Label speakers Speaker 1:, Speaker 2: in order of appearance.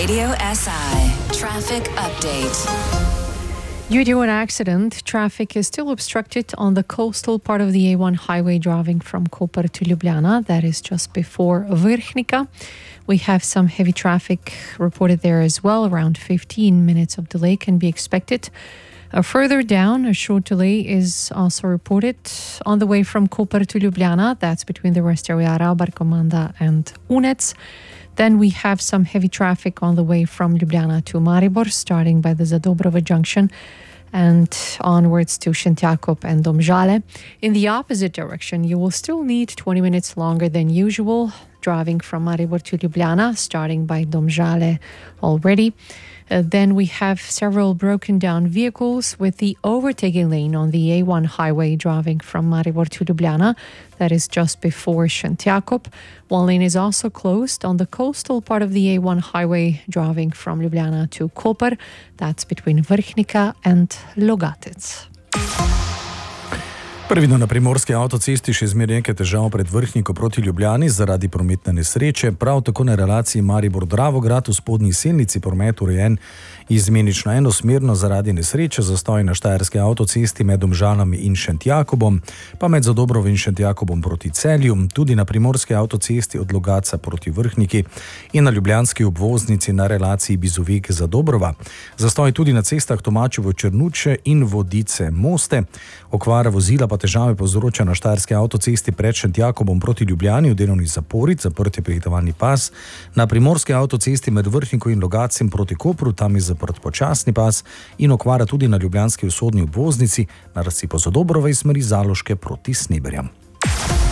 Speaker 1: Radio SI Traffic Update.
Speaker 2: Due to an accident, traffic is still obstructed on the coastal part of the A1 highway driving from Koper to Ljubljana. That is just before Vrhnika. We have some heavy traffic reported there as well. Around 15 minutes of delay can be expected. Further down, a short delay is also reported on the way from Koper to Ljubljana. That's between the rest area Barkomanda and Unec. Then we have some heavy traffic on the way from Ljubljana to Maribor, starting by the Zadobrova junction and onwards to Šentjakov and Domžale. In the opposite direction, you will still need 20 minutes longer than usual, driving from Maribor to Ljubljana, starting by Domžale already. Then we have several broken down vehicles with the overtaking lane on the A1 highway driving from Maribor to Ljubljana. That is just before Šentjakov. One lane is also closed on the coastal part of the A1 highway driving from Ljubljana to Koper. That's between Vrhnika and Logatec.
Speaker 3: Previdno na primorski avtocesti še zmeraj nekaj težav pred Vrhniko proti Ljubljani zaradi prometne nesreče. Prav tako na relaciji Maribor-Dravograd v spodnji Selnici promet urejen izmenično enosmerno zaradi nesreče, zastoj na štajerski avtocesti med Domžalami in Šentjakobom, pa med Zadobrovo in Šentjakobom proti Celju, tudi na primorski avtocesti od Logatca proti Vrhniki in na ljubljanski obvoznici na relaciji Bizovik-Zadobrova. Zastoj tudi na cestah Tomačevo-Črnuče in Vodice-Moste. Okvara vozila pa težave povzroča na štajerski avtocesti pred Šentjakobom proti Ljubljani v delovni zapori, zaprt je prehitevalni pas. Na primorski avtocesti med Vrhniko in Logatcem proti Kopru, tam je zaprt počasni pas in okvara tudi na ljubljanski vzhodni obvoznici na razcepu Zadobrova iz smeri Zaloške proti Sneberjam.